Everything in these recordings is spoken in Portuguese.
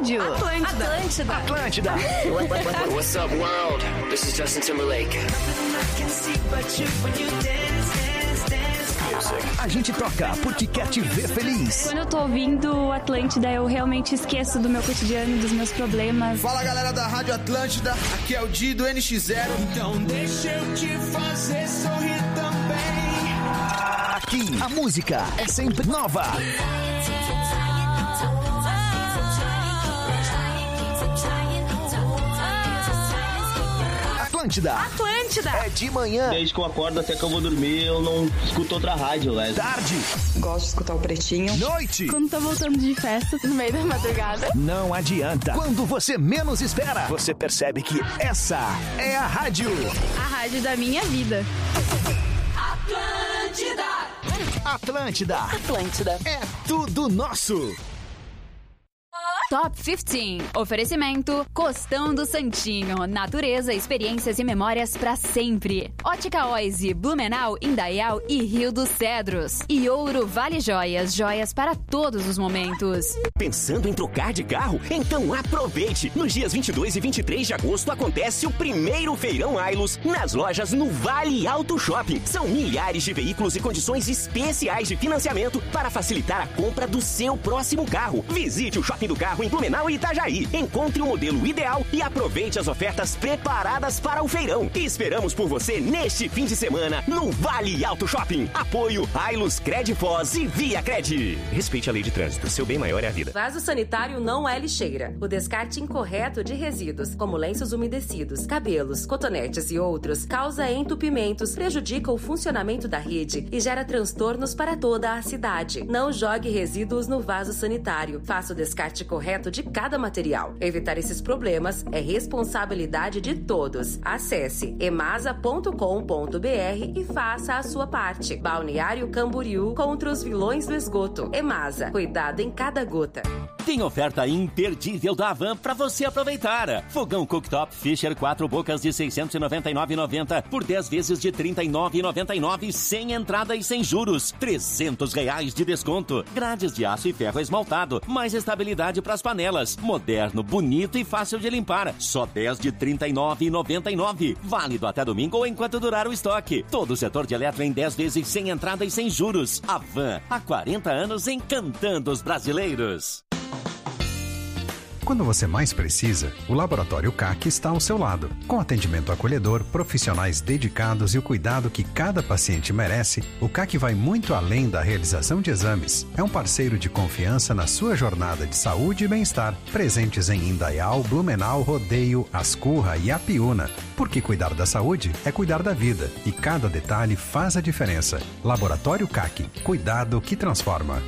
rádio. Atlântida. What's up, world? This is Justin Timberlake. A gente toca porque quer te ver feliz. Quando eu tô ouvindo Atlântida, eu realmente esqueço do meu cotidiano, dos meus problemas. Fala, galera da Rádio Atlântida, aqui é o Di do NX0. Então deixa eu te fazer sorrir também. Aqui, a música é sempre nova. Atlântida. É de manhã. Desde que eu acordo até que eu vou dormir, eu não escuto outra rádio, velho. Tarde. Gosto de escutar o Pretinho. Noite. Quando tô voltando de festa, no meio da madrugada. Não adianta. Quando você menos espera, você percebe que essa é a rádio. A rádio da minha vida. Atlântida. É tudo nosso. Top 15. Oferecimento Costão do Santinho. Natureza, experiências e memórias pra sempre. Ótica Oise, Blumenau, Indaial e Rio dos Cedros. E Ouro Vale Joias. Joias para todos os momentos. Pensando em trocar de carro? Então aproveite! Nos dias 22 e 23 de agosto acontece o primeiro feirão Ailus nas lojas no Vale Auto Shopping. São milhares de veículos e condições especiais de financiamento para facilitar a compra do seu próximo carro. Visite o Shopping do Carro em Blumenau e Itajaí. Encontre o modelo ideal e aproveite as ofertas preparadas para o feirão. E esperamos por você neste fim de semana no Vale Auto Shopping. Apoio Ailus, Credfoz e Via Cred. Respeite a lei de trânsito. Seu bem maior é a vida. Vaso sanitário não é lixeira. O descarte incorreto de resíduos, como lenços umedecidos, cabelos, cotonetes e outros, causa entupimentos, prejudica o funcionamento da rede e gera transtornos para toda a cidade. Não jogue resíduos no vaso sanitário. Faça o descarte correto de cada material. Evitar esses problemas é responsabilidade de todos. Acesse emasa.com.br e faça a sua parte. Balneário Camboriú contra os vilões do esgoto. Emasa, cuidado em cada gota. Tem oferta imperdível da Havan pra você aproveitar. Fogão cooktop Fisher 4 bocas de R$ 699,90 por 10 vezes de R$ 39,99 sem entrada e sem juros. R$ 300 de desconto. Grades de aço e ferro esmaltado. Mais estabilidade pras panelas. Moderno, bonito e fácil de limpar. Só 10 de R$ 39,99. Válido até domingo ou enquanto durar o estoque. Todo o setor de eletro em 10 vezes sem entrada e sem juros. Havan, há 40 anos encantando os brasileiros. Quando você mais precisa, o Laboratório CAC está ao seu lado. Com atendimento acolhedor, profissionais dedicados e o cuidado que cada paciente merece, o CAC vai muito além da realização de exames. É um parceiro de confiança na sua jornada de saúde e bem-estar. Presentes em Indaial, Blumenau, Rodeio, Ascurra e Apiúna. Porque cuidar da saúde é cuidar da vida. E cada detalhe faz a diferença. Laboratório CAC. Cuidado que transforma.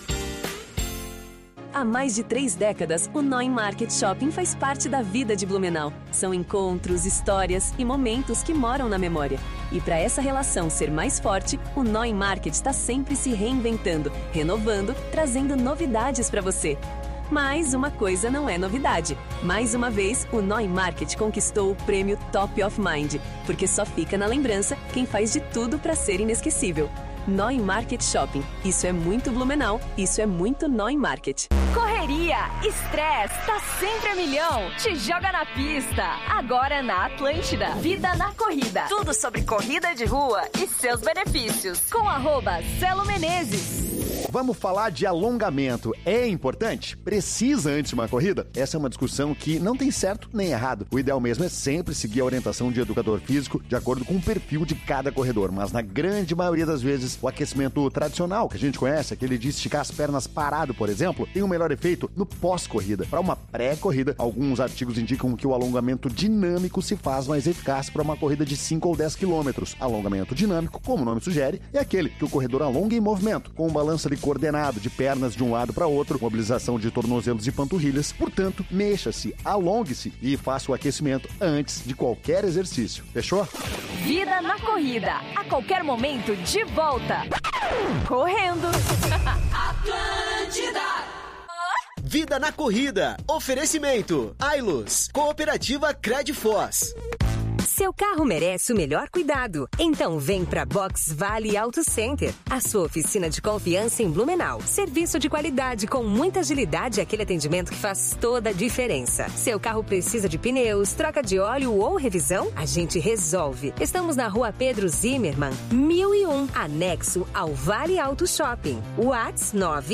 Há mais de 3 décadas, o Noi Market Shopping faz parte da vida de Blumenau. São encontros, histórias e momentos que moram na memória. E para essa relação ser mais forte, o Noi Market está sempre se reinventando, renovando, trazendo novidades para você. Mas uma coisa não é novidade. Mais uma vez, o Noi Market conquistou o prêmio Top of Mind, porque só fica na lembrança quem faz de tudo para ser inesquecível. Noi Market Shopping. Isso é muito Blumenau, isso é muito Noi Market. Correria, estresse, tá sempre a milhão. Te joga na pista. Agora na Atlântida. Vida na corrida. Tudo sobre corrida de rua e seus benefícios. Com @Celo Menezes. Vamos falar de alongamento. É importante? Precisa antes de uma corrida? Essa é uma discussão que não tem certo nem errado. O ideal mesmo é sempre seguir a orientação de educador físico de acordo com o perfil de cada corredor. Mas na grande maioria das vezes, o aquecimento tradicional que a gente conhece, aquele de esticar as pernas parado, por exemplo, tem um melhor efeito no pós-corrida. Para uma pré-corrida, alguns artigos indicam que o alongamento dinâmico se faz mais eficaz para uma corrida de 5 ou 10 quilômetros. Alongamento dinâmico, como o nome sugere, é aquele que o corredor alonga em movimento, com um balanço ali coordenado de pernas de um lado para outro, mobilização de tornozelos e panturrilhas. Portanto, mexa-se, alongue-se e faça o aquecimento antes de qualquer exercício. Fechou? Vida na corrida. A qualquer momento, de volta. Correndo. Atlântida. Vida na corrida. Oferecimento. Ailus. Cooperativa Credfoz. Seu carro merece o melhor cuidado. Então vem pra Box Vale Auto Center, a sua oficina de confiança em Blumenau. Serviço de qualidade com muita agilidade e aquele atendimento que faz toda a diferença. Seu carro precisa de pneus, troca de óleo ou revisão? A gente resolve. Estamos na Rua Pedro Zimmermann, 1001, anexo ao Vale Auto Shopping. WhatsApp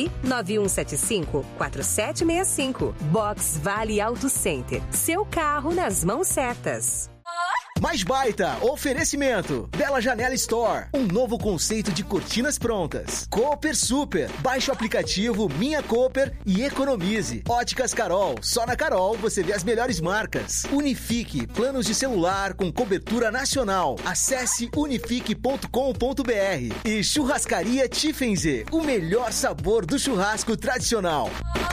99175-4765. Box Vale Auto Center. Seu carro nas mãos certas. Mais baita, oferecimento. Bela Janela Store, um novo conceito de cortinas prontas. Cooper Super, baixe o aplicativo Minha Cooper e economize. Óticas Carol, só na Carol você vê as melhores marcas. Unifique, planos de celular com cobertura nacional. Acesse unifique.com.br. E Churrascaria Tiffenze, o melhor sabor do churrasco tradicional.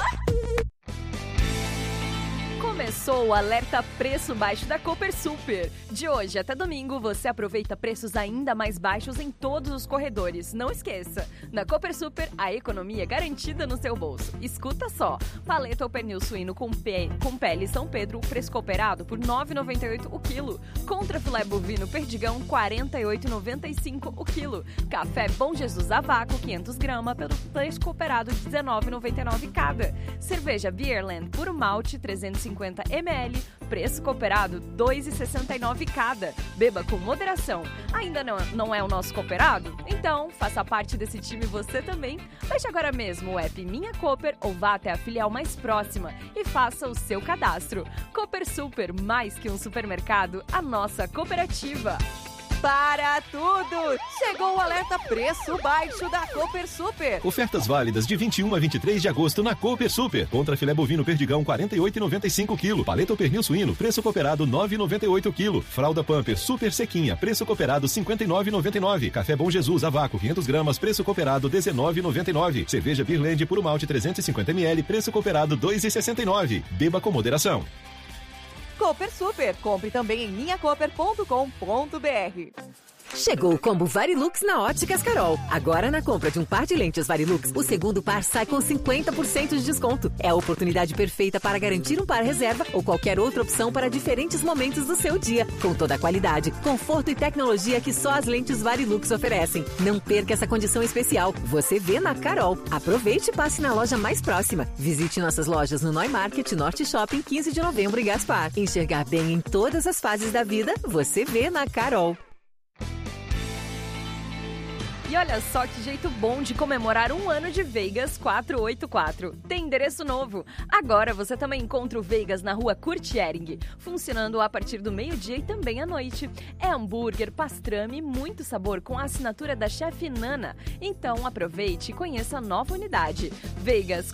Começou o alerta preço baixo da Cooper Super. De hoje até domingo, você aproveita preços ainda mais baixos em todos os corredores. Não esqueça, na Cooper Super, a economia é garantida no seu bolso. Escuta só, paleta ou pernil suíno com pele São Pedro, preço cooperado por R$ 9,98 o quilo. Contra filé bovino perdigão, R$ 48,95 o quilo. Café Bom Jesus a vácuo, 500 gramas, pelo preço cooperado de R$ 19,99 cada. Cerveja Beerland puro malte, 350 ml, preço cooperado R$ 2,69 cada. Beba com moderação. Ainda não é o nosso cooperado? Então, faça parte desse time você também. Baixe agora mesmo o app Minha Cooper ou vá até a filial mais próxima e faça o seu cadastro. Cooper Super, mais que um supermercado, a nossa cooperativa. Para tudo! Chegou o alerta preço baixo da Cooper Super. Ofertas válidas de 21 a 23 de agosto na Cooper Super. Contra filé bovino perdigão, R$ 48,95 kg. Paleta ou pernil suíno, preço cooperado R$ 9,98 kg. Fralda Pampers super sequinha, preço cooperado R$ 59,99. Café Bom Jesus a vácuo, 500 gramas, preço cooperado R$ 19,99. Cerveja Beerland puro malte, 350 ml, preço cooperado R$ 2,69. Beba com moderação. Cooper Super. Compre também em minhacooper.com.br. Chegou o combo Varilux na Óticas Carol. Agora, na compra de um par de lentes Varilux, o segundo par sai com 50% de desconto. É a oportunidade perfeita para garantir um par reserva ou qualquer outra opção para diferentes momentos do seu dia. Com toda a qualidade, conforto e tecnologia que só as lentes Varilux oferecem. Não perca essa condição especial. Você vê na Carol. Aproveite e passe na loja mais próxima. Visite nossas lojas no Neumarkt, Norte Shopping, 15 de novembro e Gaspar. Enxergar bem em todas as fases da vida, você vê na Carol. E olha só que jeito bom de comemorar um ano de Vegas 484. Tem endereço novo. Agora você também encontra o Vegas na rua Kurt Ehring, funcionando a partir do meio-dia e também à noite. É hambúrguer, pastrame e muito sabor com a assinatura da chefe Nana. Então aproveite e conheça a nova unidade. Vegas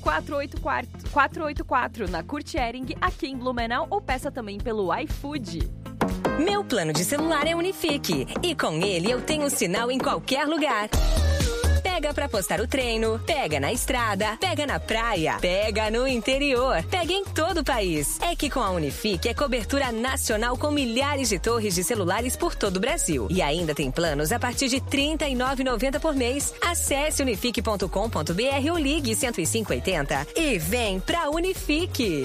484 na Kurt Ehring, aqui em Blumenau, ou peça também pelo iFood. Meu plano de celular é Unifique e com ele eu tenho sinal em qualquer lugar. Pega pra postar o treino, pega na estrada, pega na praia, pega no interior, pega em todo o país. É que com a Unifique é cobertura nacional com milhares de torres de celulares por todo o Brasil. E ainda tem planos a partir de R$ 39,90 por mês. Acesse unifique.com.br ou ligue 10580 e vem pra Unifique.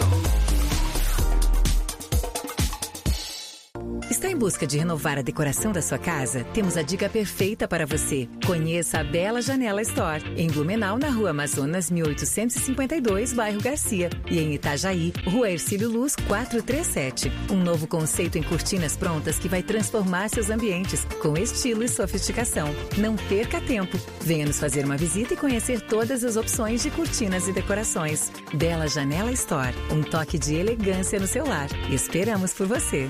Está em busca de renovar a decoração da sua casa? Temos a dica perfeita para você. Conheça a Bela Janela Store, em Blumenau, na Rua Amazonas, 1852, bairro Garcia. E em Itajaí, Rua Hercílio Luz, 437. Um novo conceito em cortinas prontas que vai transformar seus ambientes com estilo e sofisticação. Não perca tempo. Venha nos fazer uma visita e conhecer todas as opções de cortinas e decorações. Bela Janela Store, um toque de elegância no seu lar. Esperamos por você.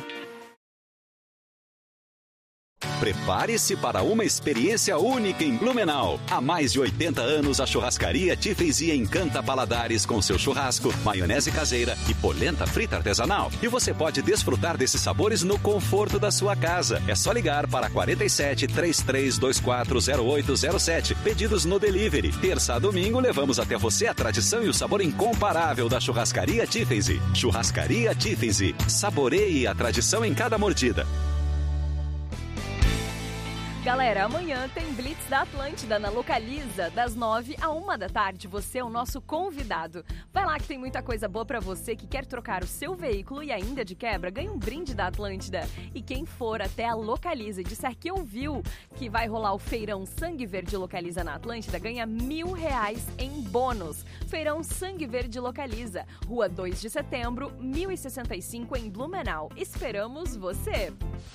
Prepare-se para uma experiência única em Blumenau. Há mais de 80 anos, a Churrascaria Tiffenze encanta paladares com seu churrasco, maionese caseira e polenta frita artesanal. E você pode desfrutar desses sabores no conforto da sua casa. É só ligar para 47 3324 0807. Pedidos no delivery. Terça a domingo, levamos até você a tradição e o sabor incomparável da Churrascaria Tiffenze. Churrascaria Tiffenze. Saboreie a tradição em cada mordida. Galera, amanhã tem Blitz da Atlântida na Localiza, das 9 à 1 da tarde. Você é o nosso convidado. Vai lá que tem muita coisa boa pra você que quer trocar o seu veículo e ainda de quebra, ganha um brinde da Atlântida. E quem for até a Localiza e disser que ouviu que vai rolar o Feirão Sangue Verde Localiza na Atlântida, ganha R$1.000 em bônus. Feirão Sangue Verde Localiza, Rua 2 de Setembro, 1065 em Blumenau. Esperamos você!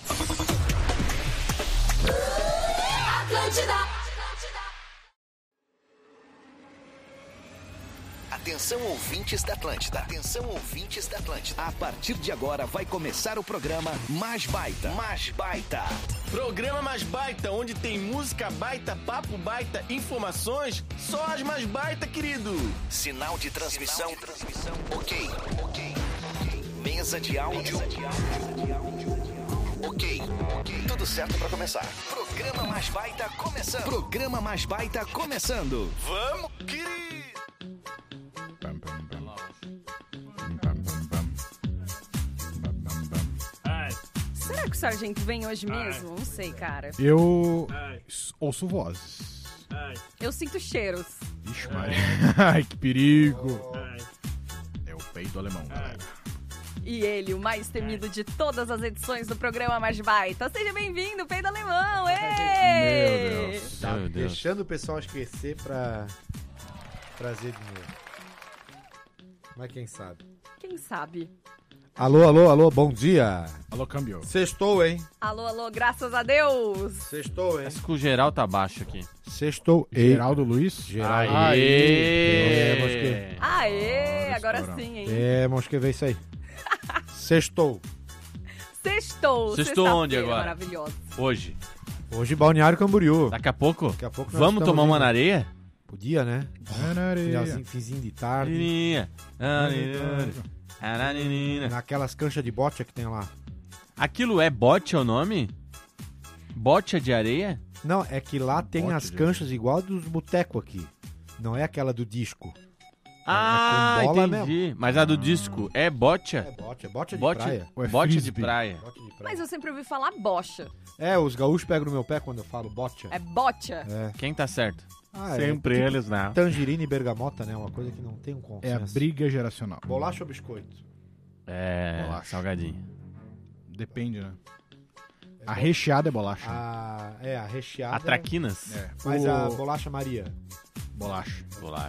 Atlântida. Atenção, ouvintes da Atlântida. Atenção, ouvintes da Atlântida. A partir de agora vai começar o programa Mais Baita. Mais Baita. Programa Mais Baita, onde tem música baita, papo baita, informações, só as mais baita, querido. Sinal de transmissão. Ok. Mesa de áudio. Ok. Tudo certo pra começar. Programa Mais Baita começando. Programa Mais Baita começando. Vamos, querido. Será que o sargento vem hoje mesmo? Não sei, cara. Eu ouço vozes. Eu sinto cheiros. Ixi, Maria. Ai, que perigo. É o peito alemão, galera. E ele, o mais temido de todas as edições do programa Mais Baita. Seja bem-vindo, Peido Alemão! Ei! Meu Deus. Tá deixando o pessoal esquecer pra trazer dinheiro. Mas quem sabe? Quem sabe? Alô, bom dia. Alô, câmbio. Sextou, hein? Alô, graças a Deus! Sextou, hein? Acho que o geral tá baixo aqui. Sextou. Geraldo Luiz? Geraldo. Aê, agora sim, hein? Temos que ver isso aí. Sextou. Sextou onde agora? Maravilhoso. Hoje, Balneário Camboriú. Daqui a pouco nós vamos tomar uma na areia? Podia, né? Na areia. Finzinho de tarde. Naquelas canchas de bocha que tem lá. Aquilo é bote é o nome? Bote de areia? Não, é que lá tem as canchas igual dos botecos aqui. Não é aquela do disco. Ah, bola entendi. mesmo. Mas a do disco é bocha? É bocha de praia. Bote de praia. Mas eu sempre ouvi falar bocha. Os gaúchos pegam no meu pé quando eu falo bocha. É bocha? Quem tá certo? Sempre eles, né? Tangerina e bergamota, né? Uma coisa que não tem um consenso. É a briga geracional. Bolacha ou biscoito? Bolacha. Salgadinho. Depende, né? A recheada é bolacha. A recheada. A traquinas? Mas a bolacha Maria? Bolacha.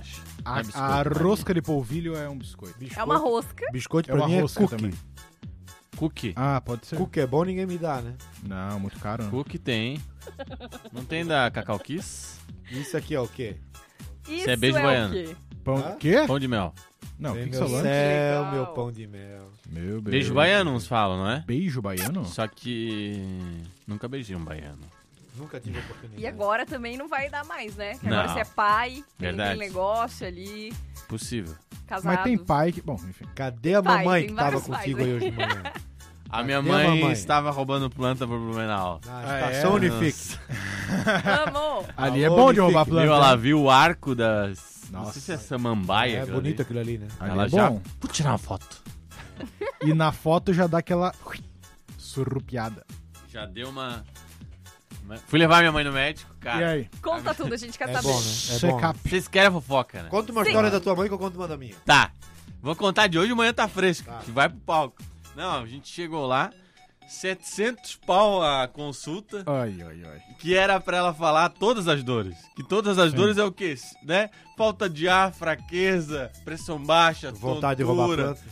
A rosca de polvilho é um biscoito. É uma rosca. Biscoito pra mim é cookie. Também. Cookie? Ah, pode ser. Cookie é bom, ninguém me dá, né? Não, muito caro. Né? Cookie tem. Não tem da Cacau Kiss? Isso aqui é o quê? Isso é beijo baiano. O quê? Pão quê? Pão de mel. Não, meu falando? Céu, meu pão de mel. Meu beijo baiano, uns falam, não é? Beijo baiano? Só que nunca beijei um baiano. Nunca tive oportunidade. E agora também não vai dar mais, né? Que não. Agora você é pai, Verdade. tem negócio ali. Possível. Casado. Mas tem pai que... Bom, enfim. Cadê a mamãe que tava contigo aí hoje de manhã? A minha mãe estava roubando planta pro Blumenau. Estação Unifique. Vamos! Ali é bom de roubar planta. Ela viu o arco das... Nossa. Não sei se é samambaia. É bonito aquilo ali, né? Ela é já... bom. Vou tirar uma foto. E na foto já dá aquela surrupiada. Já deu uma... Fui levar minha mãe no médico, cara. E aí? Conta tudo, a gente quer saber. Bom, né? É bom, né? Vocês querem a fofoca, né? Conta uma história da tua mãe que eu conto uma da minha. Tá. Vou contar de hoje, amanhã tá fresco. Que vai pro palco. Não, a gente chegou lá, 700 pau a consulta. Ai. Que era pra ela falar todas as dores. Que todas as dores é o quê? Né? Falta de ar, fraqueza, pressão baixa, vontade de roubar planta.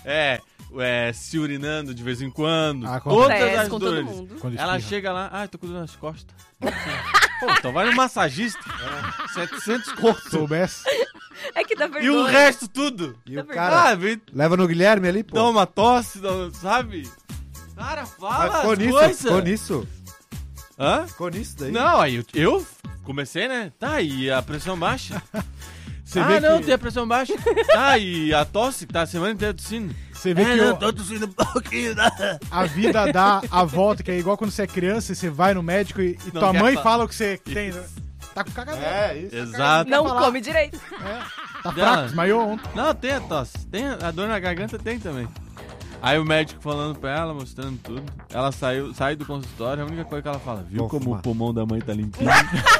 Se urinando de vez em quando. Todas as dores. Ela chega lá, tô com dor nas costas. Pô, então vai no massagista. 700 conto. Soubesse. É que dá vergonha. E o resto tudo. E o cara leva no Guilherme ali, pô. Toma tosse, sabe? Cara, fala ficou nisso. Hã? Ficou nisso daí? Não, aí eu comecei, né? Tá, e a pressão baixa? Você vê que... tem a pressão baixa. Tá, e a tosse, tá a semana inteira tossindo. Você vê que tô tossindo um pouquinho. A vida dá a volta, que é igual quando você é criança e você vai no médico e tua mãe fala o que você tem. Tá com cagadeira. Isso. Exato. Não come direito. Tá fraco, desmaiou ontem. Não, tem a tosse. Tem a dor na garganta, tem também. Aí o médico falando pra ela, mostrando tudo. Ela sai do consultório, a única coisa que ela fala, viu Vou como fumar. o pulmão da mãe tá limpinho?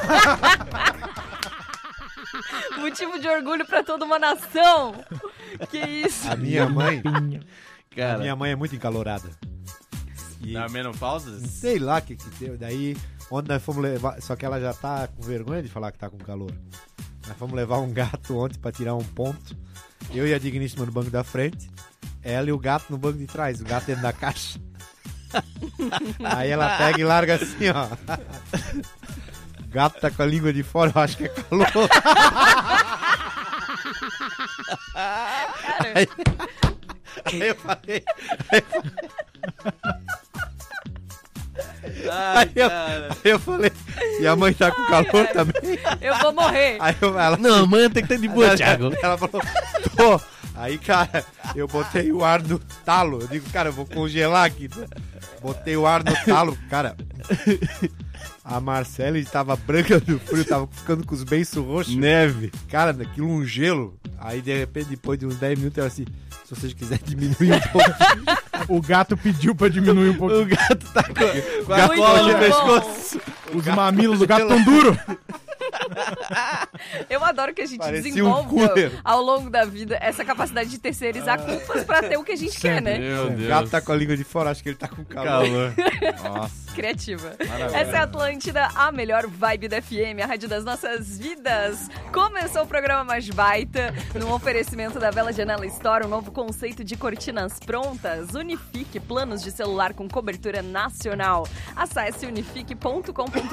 Motivo de orgulho pra toda uma nação. Que isso? A minha mãe... Cara. A minha mãe é muito encalorada. E Na menopausa? sei lá o que deu. Daí, ontem nós fomos levar... Só que ela já tá com vergonha de falar que tá com calor. Nós fomos levar um gato ontem pra tirar um ponto. Eu e a Digníssima no banco da frente. Ela e o gato no banco de trás. O gato dentro da caixa. Aí ela pega e larga assim, ó. O gato tá com a língua de fora, eu acho que é calor. Aí eu falei... Aí eu falei, e a mãe tá com calor também? Eu vou morrer. Aí ela, não, amanhã tem que estar de boa, Thiago. Ela falou, tô. Aí, cara, eu botei o ar no talo. Eu digo, cara, eu vou congelar aqui. Botei o ar no talo, cara. A Marcela estava branca do frio, tava ficando com os beiços roxos. Neve. Cara, daquilo um gelo. Aí, de repente, depois de uns 10 minutos, ela assim, se vocês quiserem diminuir um pouco. O gato pediu pra diminuir um pouquinho. O gato tá com a cola no pescoço. Os mamilos do gato tão duros. Eu adoro que a gente Parecia desenvolva um cooler. ao longo da vida essa capacidade de terceirizar culpas pra ter o que a gente quer, né? Meu Deus. O gato tá com a língua de fora, acho que ele tá com calor. Nossa. Criativa. Maravilha. Essa é a Atlântida, a melhor vibe da FM, a rádio das nossas vidas. Começou o programa Mais Baita, no oferecimento da Bela Janela Store, um novo conceito de cortinas prontas. Unifique, planos de celular com cobertura nacional. Acesse unifique.com.br.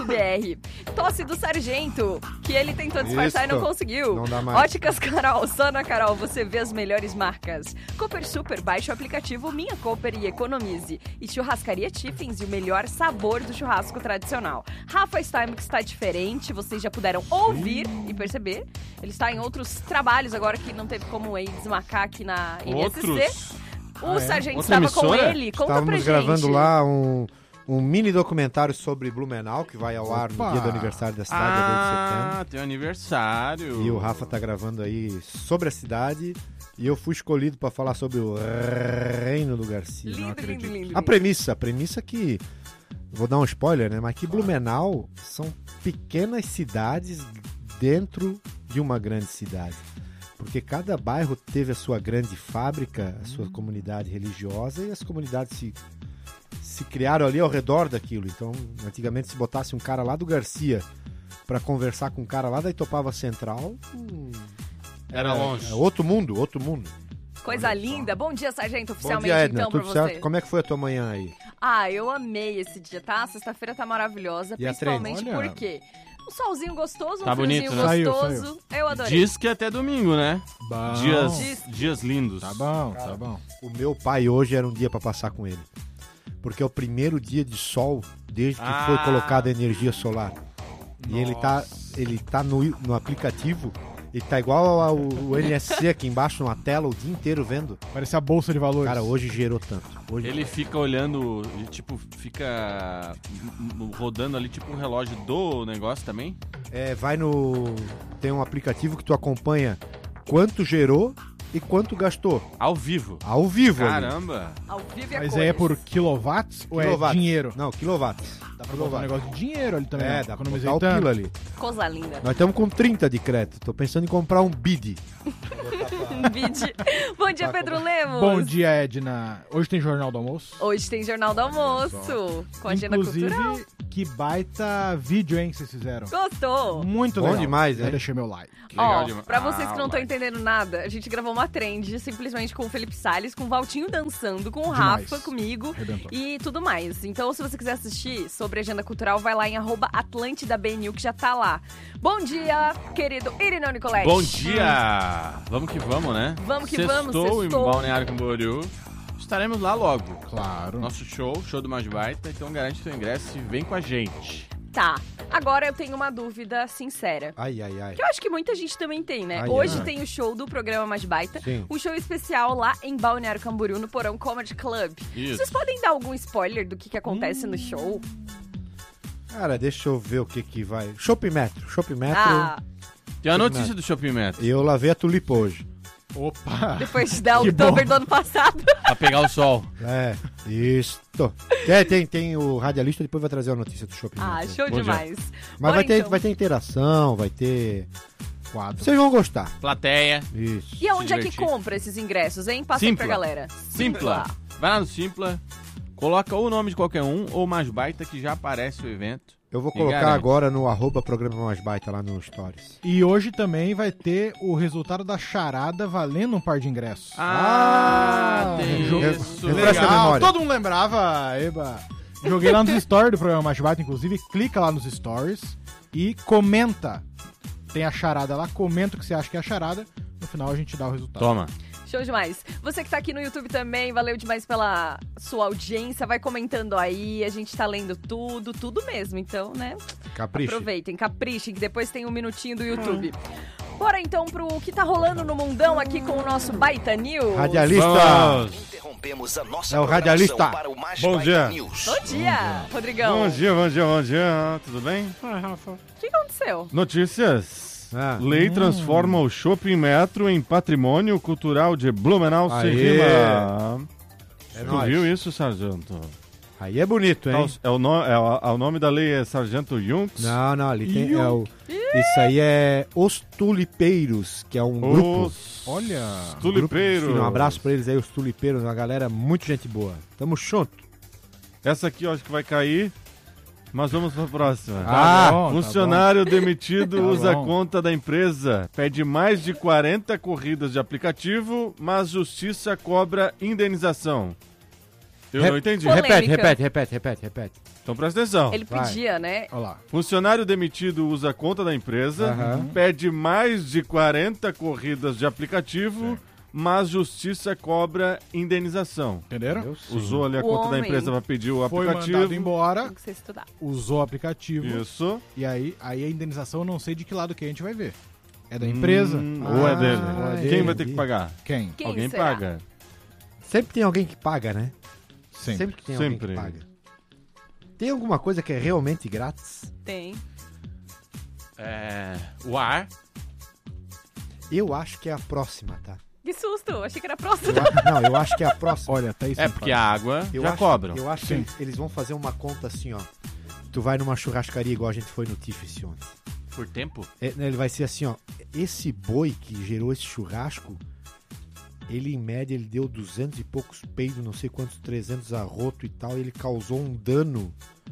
Tosse do Sargento, que ele tentou disfarçar e não Isso. conseguiu. Não dá mais. Óticas Carol, só na Carol você vê as melhores marcas. Cooper Super, baixe o aplicativo Minha Cooper e economize. E Churrascaria Tiffins, e o melhor sabor do churrasco tradicional. Rafa Steinbeck está diferente, vocês já puderam ouvir e perceber. Ele está em outros trabalhos agora que não teve como aí desmarcar aqui na NSC. Outros? O Sargento Outra estava com emissora? ele, conta pra Estávamos gente. gravando lá um mini documentário sobre Blumenau, que vai ao ar no Opa! dia do aniversário da cidade, dia 2 de setembro. Tem aniversário. E o Rafa tá gravando aí sobre a cidade. E eu fui escolhido para falar sobre o reino do Garcia. Lindo, Não acredito. lindo, lindo, A lindo. premissa que... Vou dar um spoiler, né? Mas que Blumenau são pequenas cidades dentro de uma grande cidade. Porque cada bairro teve a sua grande fábrica, a sua comunidade religiosa, e as comunidades se criaram ali ao redor daquilo. Então, antigamente, se botasse um cara lá do Garcia para conversar com um cara lá da Itopava Central... Era longe. É outro mundo, outro mundo. Coisa linda. Bom dia, Sargento, Bom oficialmente, dia, Edna. então, pra Tudo você. certo? Como é que foi a tua manhã aí? Ah, eu amei esse dia, tá? Sexta-feira tá maravilhosa, E a principalmente treino? Olha. porque um solzinho gostoso, Tá um friozinho bonito, né? gostoso. Eu adorei. Diz que até domingo, né? Bom. Dias lindos. Tá bom, tá bom. O meu pai hoje era um dia para passar com ele. Porque é o primeiro dia de sol desde que foi colocada a energia solar. E ele tá no aplicativo, ele tá igual ao NSC aqui embaixo na tela o dia inteiro vendo. Parece a bolsa de valores. Cara, hoje gerou tanto. Hoje... Ele fica olhando, ele, tipo, fica rodando ali, tipo, um relógio do negócio também? vai no... Tem um aplicativo que tu acompanha quanto gerou e quanto gastou. Ao vivo. Ao vivo. Caramba. Ao vivo e a Mas cores. aí é por quilowatts ou é dinheiro? Não, quilowatts. Dá pra botar um negócio de dinheiro ali também. É, né? dá pra Economizei botar o tanto. quilo ali. Coisa linda. Nós estamos com 30 de crédito. Tô pensando em comprar um bid. Bid. Bom dia, Pedro Lemos. Bom dia, Edna. Hoje tem Jornal do Almoço. Hoje tem Jornal do Almoço, com agenda Inclusive, cultural. que baita vídeo, hein, que vocês fizeram. Gostou? Muito Bom legal. demais, Já né? deixei meu like. Ó, pra vocês que não estão entendendo nada, a gente gravou uma trend simplesmente com o Felipe Salles, com o Valtinho dançando, com o Demais. Rafa, comigo Arrebentou. e tudo mais. Então, se você quiser assistir sobre agenda cultural, vai lá em @AtlântidaBNU que já tá lá. Bom dia, querido Irineu Nicoletti. Bom dia! Vamos que vamos, né? Vamos que Sextou vamos, sextou. em Balneário Camboriú. Estaremos lá logo. Claro. Nosso show do Mais Baita. Então garante seu ingresso e vem com a gente. Tá, agora eu tenho uma dúvida sincera. Ai, ai, ai. Que eu acho que muita gente também tem, né? Ai, Hoje ai. tem o show do programa Mais Baita. Sim. Um show especial lá em Balneário Camboriú, no Porão Comedy Club. Isso. Vocês podem dar algum spoiler do que acontece no show? Cara, deixa eu ver o que vai. Shopping Metro. Ah. Tem a notícia do Shopping Metro. Eu lavei a tulipa hoje. Opa! Depois de dar o Oktober do ano passado. Pra pegar o sol. Isso. Tem o radialista, depois vai trazer a notícia do shopping. Show demais. Mas Bora, vai ter interação, vai ter quadro. Vocês vão gostar. Plateia. Isso. E aonde é que compra esses ingressos, hein? Passa aí pra galera. Simpla. Vai lá no Simpla, coloca ou o nome de qualquer um, ou Mais Baita, que já aparece o evento. Eu vou colocar agora no @programa Mais Baita lá no Stories. E hoje também vai ter o resultado da charada valendo um par de ingressos. Tem isso. Legal. Todo mundo lembrava, Eba. Joguei lá nos stories do programa Mais Baita, inclusive. Clica lá nos stories e comenta. Tem a charada lá, comenta o que você acha que é a charada. No final a gente dá o resultado. Toma. Show demais. Você que tá aqui no YouTube também, valeu demais pela sua audiência. Vai comentando aí, a gente tá lendo tudo mesmo. Então, né? Caprichem. Aproveitem, caprichem, que depois tem um minutinho do YouTube. Bora então pro que tá rolando no mundão aqui com o nosso Baita News. Radialista. Interrompemos a nossa É o radialista. para o Mais Bom Baita dia. News. Bom dia, Rodrigão. Bom dia. Tudo bem? O que aconteceu? Notícias. Lei transforma o Shopping Metro em patrimônio cultural de Blumenau sem rima. Tu viu isso, sargento? Aí é bonito, hein? O nome da lei é Sargento Junks? Não, ali tem... isso aí é Os Tulipeiros, que é um grupo... Olha... Os Tulipeiros. Um abraço pra eles aí, os Tulipeiros, uma galera muito gente boa. Tamo junto. Essa aqui eu acho que vai cair, mas vamos pra próxima. Bom, funcionário demitido usa a conta da empresa, pede mais de 40 corridas de aplicativo, mas justiça cobra indenização. Eu não entendi. Repete. Então presta atenção. Ele pedia, né? Olha lá. Funcionário demitido usa a conta da empresa, pede mais de 40 corridas de aplicativo, mas justiça cobra indenização. Entenderam? Usou ali a conta da empresa para pedir o aplicativo. Foi mandado embora, Tem que você estudar. usou o aplicativo. Isso. E aí a indenização eu não sei de que lado que a gente vai ver. É da empresa? Ou é dele? ou é Quem dele. vai ter que pagar? Quem? Quem Alguém será? paga. Sempre tem alguém que paga, né? Sempre. que tem alguém que paga. Tem alguma coisa que é realmente grátis? Tem. O ar. Eu acho que é a próxima, tá? Que susto, achei que era próximo. Eu acho que é a próxima. Olha, tá isso. É porque a água Eu já acho- cobram. Eu acho que eles vão fazer uma conta assim, ó. Tu vai numa churrascaria igual a gente foi no Tifes ontem. Por tempo? Ele vai ser assim, ó. Esse boi que gerou esse churrasco, ele em média ele deu 200 e poucos peidos, não sei quantos, 300 arroto e tal, e ele causou um dano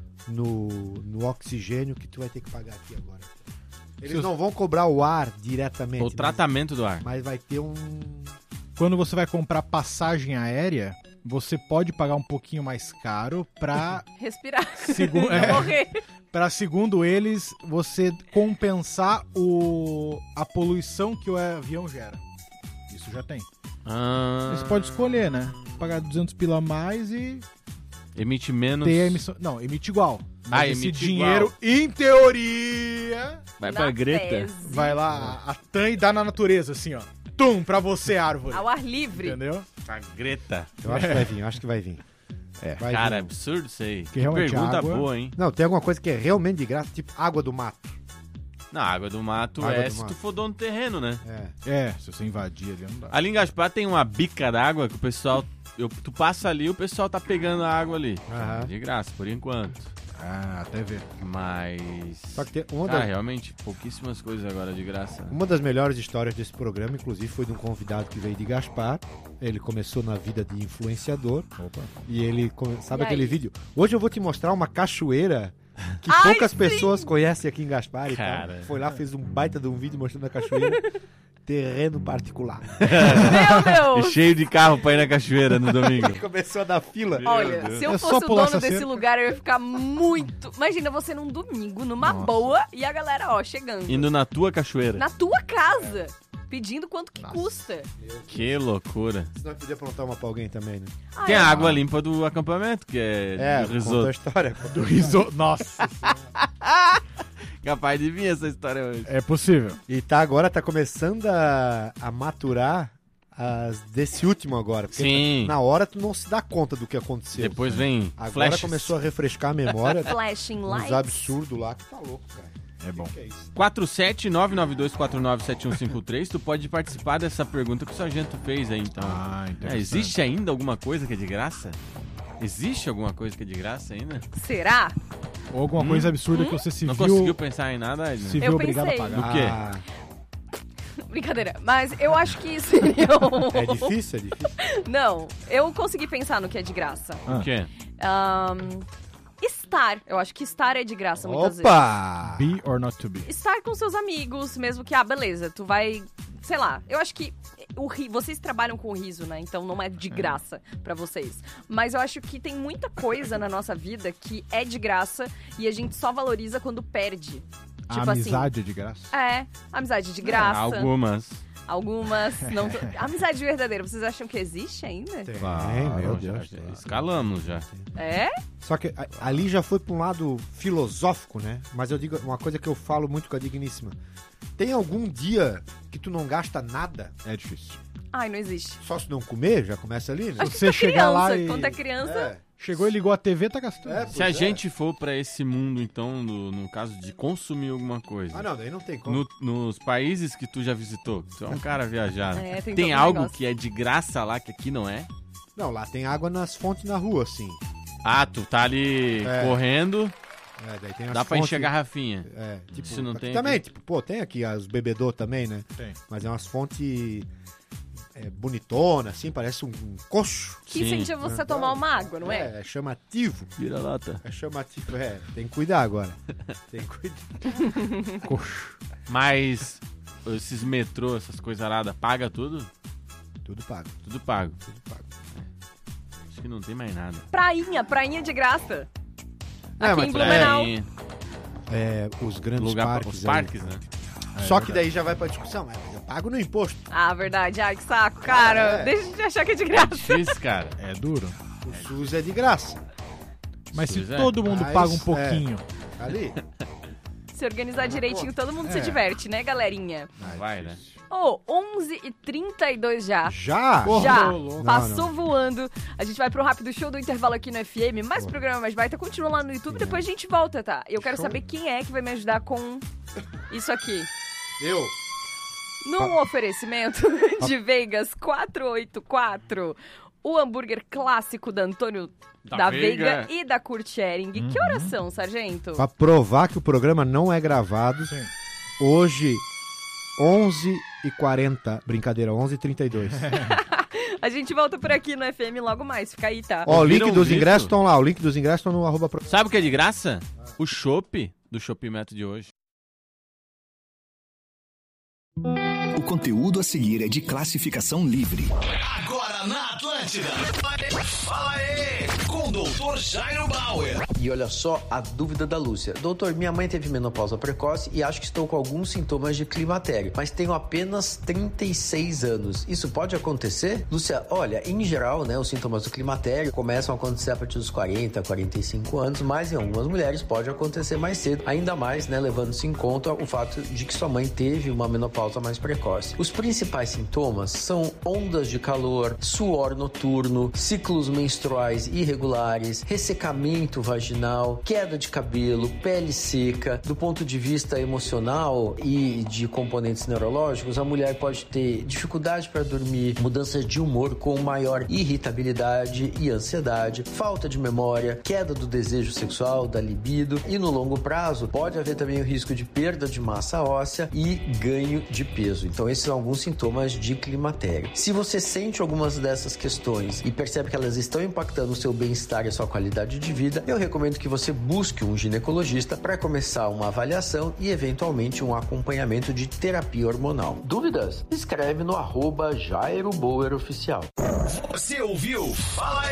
no oxigênio que tu vai ter que pagar aqui agora. Eles não vão cobrar o ar diretamente. O tratamento do ar. Mas vai ter um... Quando você vai comprar passagem aérea, você pode pagar um pouquinho mais caro pra... Respirar. Morrer. Pra, segundo eles, você compensar a poluição que o avião gera. Isso já tem. Você pode escolher, né? Pagar 200 pila a mais e... Emite menos... ter a emissão... Não, emite igual. Mas esse emite dinheiro, igual. em teoria... Vai pra Greta. Vai lá, a TAM e dá na natureza, assim, ó. Tum, pra você, árvore. Ao ar livre. Entendeu? A Greta. Eu acho que vai vir. Vai Cara, é vir. absurdo isso aí. Que realmente pergunta água- boa, hein? Não, tem alguma coisa que é realmente de graça, tipo água do mato. Não, a água do mato Água do se mato. tu for dono do terreno, né? Se você invadir ali, não dá. Ali em Gaspar tem uma bica d'água que o pessoal... tu passa ali, o pessoal tá pegando a água ali. De graça, por enquanto. Até ver. Mas... Só que tem uma realmente, pouquíssimas coisas agora de graça. Uma das melhores histórias desse programa, inclusive, foi de um convidado que veio de Gaspar. Ele começou na vida de influenciador. E ele... Sabe E aquele aí? vídeo? Hoje eu vou te mostrar uma cachoeira que Ai, poucas sim! pessoas conhecem aqui em Gaspar e Cara. tal. Foi lá, fez um baita de um vídeo mostrando a cachoeira. Terreno particular. Meu E Deus! cheio de carro pra ir na cachoeira no domingo. Começou a dar fila. Olha, se eu É só fosse o pular dono essa desse cerca. lugar, eu ia ficar muito... Imagina você num domingo, numa boa, e a galera, ó, chegando. Indo na tua cachoeira. Na tua casa. Pedindo quanto que custa. Que loucura. Senão eu podia aprontar uma pra alguém também, né? Tem a água limpa do acampamento, que é do contou a risoto. história. Do risoto. Nossa. Capaz de vir essa história hoje. É possível. E agora tá começando a maturar desse último agora. Porque Sim. na hora tu não se dá conta do que aconteceu. Depois vem Agora flashes. começou a refrescar a memória Flashing uns lights. absurdos lá que tá louco, cara. É bom. 47992497153. Tu pode participar dessa pergunta que o Sargento fez aí, então. Existe ainda alguma coisa que é de graça? Existe alguma coisa que é de graça ainda? Será? Ou alguma coisa absurda que você se não viu... Não conseguiu pensar em nada, Edna? Se viu obrigado a pagar. Do quê? Brincadeira, mas eu acho que seria É difícil? Não, eu consegui pensar no que é de graça. O quê? Estar. Eu acho que estar é de graça muitas vezes. Opa! Be or not to be. Estar com seus amigos, mesmo que, beleza, tu vai... Sei lá, eu acho que vocês trabalham com o riso, né? Então não é de graça pra vocês. Mas eu acho que tem muita coisa na nossa vida que é de graça e a gente só valoriza quando perde. A Tipo amizade é de graça? Amizade de graça. Algumas. Não amizade verdadeira, vocês acham que existe ainda? Tem, meu Deus. Escalamos já. É? Só que ali já foi pra um lado filosófico, né? Mas eu digo uma coisa que eu falo muito com a Digníssima. Tem algum dia que tu não gasta nada? É difícil. Ai, não existe. Só se não comer, já começa ali, né? Acho que você chegar lá e... Quando é criança... Chegou e ligou a TV, tá gastando. Se a gente for pra esse mundo, então, no caso de consumir alguma coisa... não, daí não tem como. Nos países que tu já visitou, tu é um cara viajado. Tem algo negócio. que é de graça lá, que aqui não é? Não, lá tem água nas fontes na rua, assim. Tu tá ali correndo... daí tem as dá pra fontes... encher garrafinha. Tipo, se não tem também, aqui. tipo, tem aqui os bebedor também, né? Tem. Mas é umas fontes bonitona, assim, parece um coxo. Que incentiva você a tomar uma água, não é? É chamativo. Vira-lata. É chamativo, tem que cuidar agora. Tem que cuidar. Coxo. Mas esses metrô, essas coisas aradas, paga tudo? Tudo pago. Tudo pago. Acho que não tem mais nada. Prainha de graça. Mas em Blumenau. Os grandes parques. Os parques, né? Só que daí já vai pra discussão. Eu pago no imposto. Verdade. Ai, que saco, cara. Deixa de achar que é de graça. É difícil, cara. É duro. O SUS é de graça. Mas se todo mundo paga um pouquinho... Ali. Se organizar direitinho, todo mundo se diverte, né, galerinha? Vai, né? 11h32 já. Já? Já. Passou voando. A gente vai pro rápido show do intervalo aqui no FM, mas o programa Mais Baita continua lá no YouTube, depois a gente volta, tá? Eu quero saber quem é que vai me ajudar com isso aqui. Eu. Num oferecimento de Vegas 484, o hambúrguer clássico da Antônio da Veiga e da Kurt Ehring. Que horas são, sargento? Pra provar que o programa não é gravado, hoje, 11h40. Brincadeira, 11h32. A gente volta por aqui no FM logo mais, fica aí, tá? O link dos ingressos estão lá, o link dos ingressos estão no @. Sabe o que é de graça? O chopp do Shopping Metro de hoje. O conteúdo a seguir é de classificação livre. Agora na Atlântida. Fala aí, com o Dr. Jairo Bauer. E olha só a dúvida da Lúcia. Doutor, minha mãe teve menopausa precoce e acho que estou com alguns sintomas de climatério, mas tenho apenas 36 anos. Isso pode acontecer? Lúcia, olha, em geral, né, os sintomas do climatério começam a acontecer a partir dos 40, 45 anos, mas em algumas mulheres pode acontecer mais cedo, ainda mais, né, levando-se em conta o fato de que sua mãe teve uma menopausa mais precoce. Os principais sintomas são ondas de calor, suor noturno, ciclos menstruais irregulares, ressecamento vaginal, queda de cabelo, pele seca. Do ponto de vista emocional e de componentes neurológicos, a mulher pode ter dificuldade para dormir, mudanças de humor com maior irritabilidade e ansiedade, falta de memória, queda do desejo sexual, da libido, e no longo prazo pode haver também o risco de perda de massa óssea e ganho de peso. Então esses são alguns sintomas de climatério. Se você sente algumas dessas questões e percebe que elas estão impactando o seu bem-estar e a sua qualidade de vida, eu recomendo que você busque um ginecologista para começar uma avaliação e eventualmente um acompanhamento de terapia hormonal. Dúvidas? Escreve no @JairoBauerOficial. Você ouviu? Fala aí!